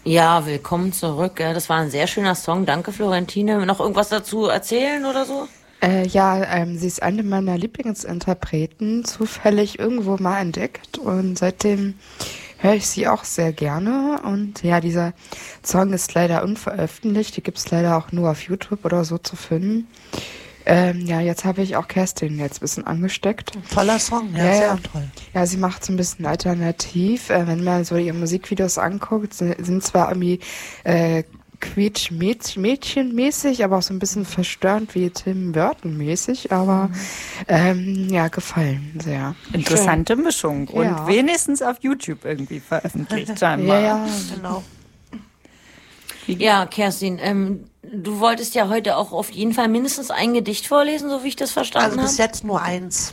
Ja, willkommen zurück. Das war ein sehr schöner Song. Danke, Florentine. Noch irgendwas dazu erzählen oder so? Sie ist eine meiner Lieblingsinterpreten, zufällig irgendwo mal entdeckt und seitdem höre ich sie auch sehr gerne. Und ja, dieser Song ist leider unveröffentlicht, die gibt's leider auch nur auf YouTube oder so zu finden. Jetzt habe ich auch Kerstin jetzt ein bisschen angesteckt. Ein toller Song, ja, sehr toll. Ja, sie macht so ein bisschen alternativ. Wenn man so ihre Musikvideos anguckt, sind zwar irgendwie Quietsch-Mädchen-mäßig, aber auch so ein bisschen verstörend wie Tim Burton-mäßig, aber gefallen sehr. Interessante Mischung und Ja. wenigstens auf YouTube irgendwie veröffentlicht scheinbar. Ja, Genau. Ja, Kerstin, du wolltest ja heute auch auf jeden Fall mindestens ein Gedicht vorlesen, so wie ich das Also verstanden bis habe. jetzt nur eins.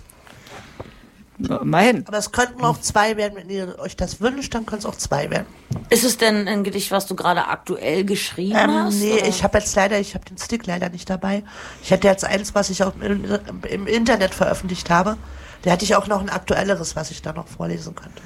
Immerhin. Aber es könnten auch zwei werden, wenn ihr euch das wünscht, dann können es auch zwei werden. Ist es denn ein Gedicht, was du gerade aktuell geschrieben hast? Nee, oder? ich habe den Stick leider nicht dabei. Ich hätte jetzt eins, was ich auch im Internet veröffentlicht habe. Da hätte ich auch noch ein aktuelleres, was ich da noch vorlesen könnte.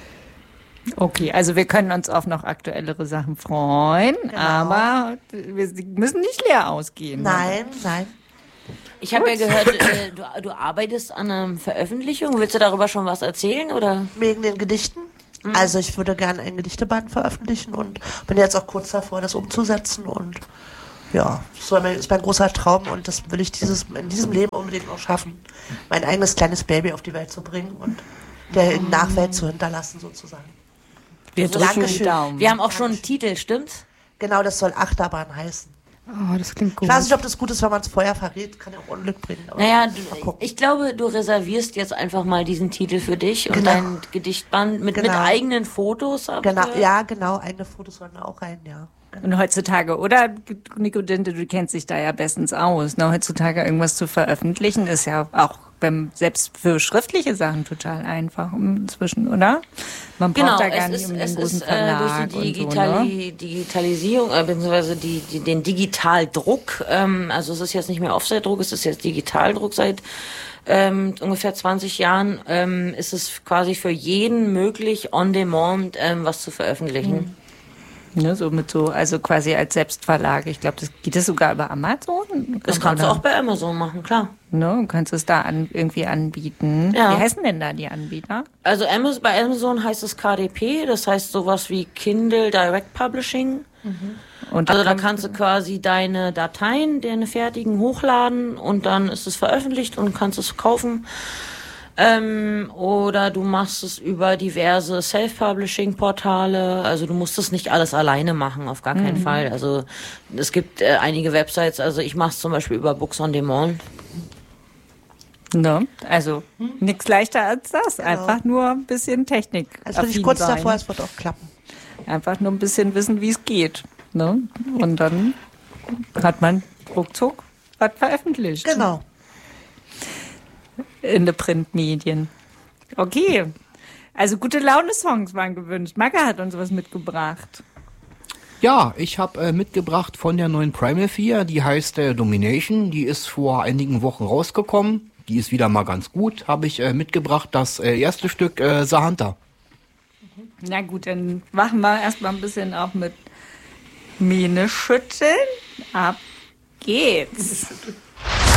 Okay, also wir können uns auf noch aktuellere Sachen freuen, aber wir müssen nicht leer ausgehen. Nein. Ich habe ja gehört, du arbeitest an einer Veröffentlichung. Willst du darüber schon was erzählen, oder? Wegen den Gedichten. Also ich würde gerne ein Gedichteband veröffentlichen und bin jetzt auch kurz davor, das umzusetzen. Und ja, das ist mein großer Traum und das will ich in diesem Leben unbedingt noch schaffen, mein eigenes kleines Baby auf die Welt zu bringen und der Nachwelt zu hinterlassen sozusagen. Wir drücken die Dankeschön. Daumen. Wir haben auch schon einen Titel, stimmt's? Genau, das soll Achterbahn heißen. Oh, das klingt gut. Ich weiß nicht, ob das gut ist, wenn man es vorher verrät, kann ja auch Unglück bringen. Aber Naja, mal gucken. ich glaube, du reservierst jetzt einfach mal diesen Titel für dich und Genau. dein Gedichtband mit eigenen Fotos. Genau, eigene Fotos sollen da auch rein, ja. Und heutzutage, oder Nico Dinte, du kennst dich da ja bestens aus. Ne? Heutzutage irgendwas zu veröffentlichen ist ja auch selbst für schriftliche Sachen total einfach inzwischen, oder? Man braucht da gar nicht einen großen Verlag durch die und so, ne? Digitalisierung, beziehungsweise den Digitaldruck, also es ist jetzt nicht mehr Offset-Druck, es ist jetzt Digitaldruck seit ungefähr 20 Jahren, ist es quasi für jeden möglich, on demand was zu veröffentlichen. Ne, also quasi als Selbstverlag. Ich glaube, geht das sogar über Amazon? Das kannst du auch bei Amazon machen, klar. Ne, du kannst es da irgendwie anbieten. Ja. Wie heißen denn da die Anbieter? Also bei Amazon heißt es KDP, das heißt sowas wie Kindle Direct Publishing. Und Also da kannst du quasi deine Dateien, deine fertigen hochladen und dann ist es veröffentlicht und kannst es kaufen. Oder du machst es über diverse Self-Publishing-Portale. Also du musst es nicht alles alleine machen, auf gar keinen Fall. Also es gibt einige Websites, also ich mache es zum Beispiel über Books on Demand. Ne? Also nichts leichter als das. Genau. Einfach nur ein bisschen Technik. Also bin ich kurz davor, es wird auch klappen. Einfach nur ein bisschen wissen, wie es geht. Ne? Und dann hat man ruckzuck was veröffentlicht. Genau. In den Printmedien. Okay. Also gute Laune-Songs waren gewünscht. Magga hat uns was mitgebracht. Ja, ich habe mitgebracht von der neuen Primal 4, die heißt Domination. Die ist vor einigen Wochen rausgekommen. Die ist wieder mal ganz gut. Habe ich mitgebracht das erste Stück Sahanta. Na gut, dann machen wir erstmal ein bisschen auch mit Mähne schütteln. Ab geht's.